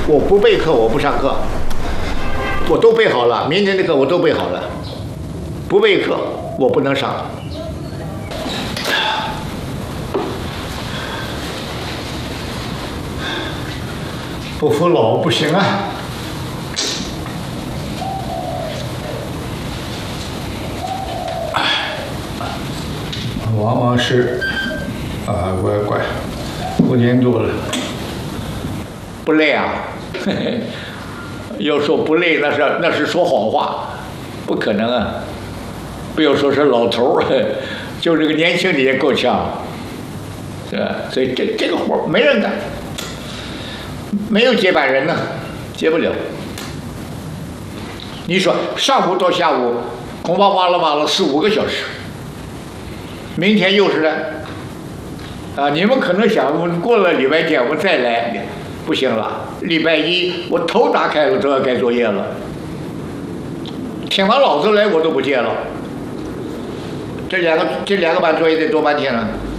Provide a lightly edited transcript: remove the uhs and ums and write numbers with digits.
我不备课，我不上课，我都备好了，明天的课我都备好了，不备课我不能上。不服老不行啊！往往是乖，5年多了，不累啊？要说不累，那是说谎话，不可能啊！不要说是老头儿，就这个年轻的也够呛，是吧？所以这个活没人干，没有接班人呢，接不了。你说上午到下午，恐怕挖了4、5个小时。明天又是呢，啊！你们可能想，我过了礼拜天我再来，不行了。礼拜一我头打开了都要该作业了，听完老子来我都不接了。这两个班作业得多半天了。